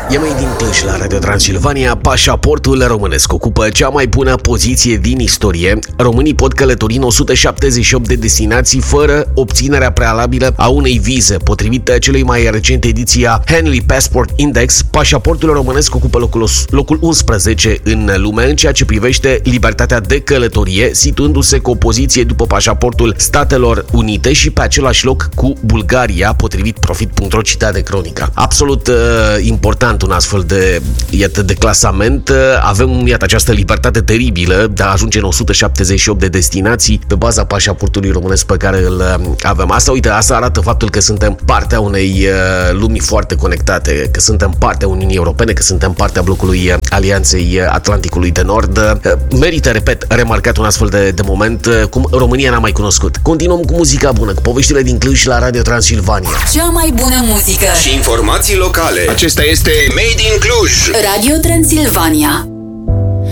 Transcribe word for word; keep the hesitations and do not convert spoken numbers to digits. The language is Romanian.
E mai din Cluj la Radio Transilvania. Pașaportul românesc ocupă cea mai bună poziție din istorie. Românii pot călători în o sută șaptezeci și opt de destinații fără obținerea prealabilă a unei vize. Potrivit celei mai recente ediții a Henley Passport Index, pașaportul românesc ocupă locul, locul unsprezece în lume în ceea ce privește libertatea de călătorie, situându-se cu o poziție după pașaportul Statelor Unite și pe același loc cu Bulgaria, potrivit Profit punct ro, citat de Cronica. Absolut uh, important un astfel de, iată, de clasament. Avem, iată, această libertate teribilă de a ajunge în o sută șaptezeci și opt de destinații pe baza pașaportului românesc pe care îl avem. Asta, uite, asta arată faptul că suntem partea unei uh, lumi foarte conectate, că suntem partea Uniunii Europene, că suntem partea blocului Alianței Atlanticului de Nord. Uh, merită, repet, remarcat un astfel de, de moment, uh, cum România n-a mai cunoscut. Continuăm cu muzica bună, cu poveștile din Cluj la Radio Transilvania. Cea mai bună muzică și informații locale. Acesta este Made in Cluj. Radio Transilvania.